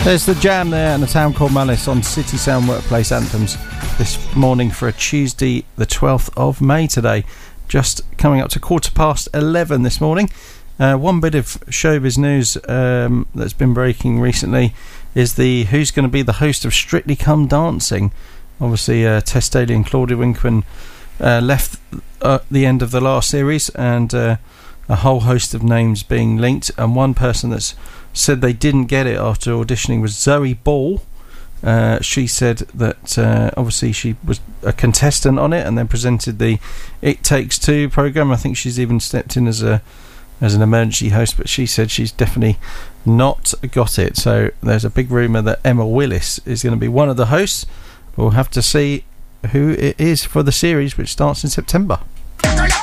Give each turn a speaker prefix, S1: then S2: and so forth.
S1: There's the Jam there and the Town Called Malice on City Sound Workplace Anthems this morning for a Tuesday the 12th of May today. Just coming up to 11:15 this morning. One bit of showbiz news that's been breaking recently is who's going to be the host of Strictly Come Dancing. Obviously Tess Daly and Claudia Winkman left at the end of the last series, and a whole host of names being linked, and one person that's said they didn't get it after auditioning was Zoe Ball. She said that obviously she was a contestant on it and then presented the It Takes Two programme. I think she's even stepped in as an emergency host, but she said she's definitely not got it. So there's a big rumour that Emma Willis is going to be one of the hosts. We'll have to see who it is for the series, which starts in September.